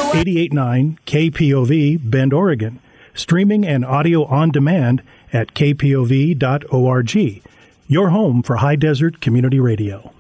88.9 KPOV, Bend, Oregon. Streaming and audio on demand at kpov.org. Your home for High Desert Community Radio.